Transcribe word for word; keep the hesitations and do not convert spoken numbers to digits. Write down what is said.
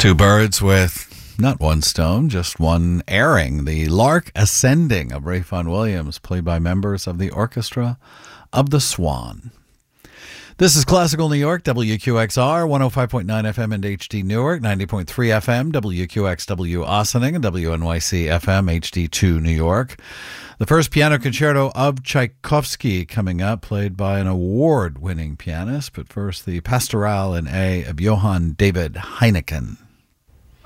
Two birds with not one stone, just one airing. The Lark Ascending of Ralph Vaughan Williams, played by members of the Orchestra of the Swan. This is Classical New York, W Q X R, one oh five point nine F M and H D Newark, ninety point three F M, W Q X W Ossining, and W N Y C F M, H D two New York. The first piano concerto of Tchaikovsky coming up, played by an award-winning pianist. But first, the Pastorale in A of Johann David Heineken.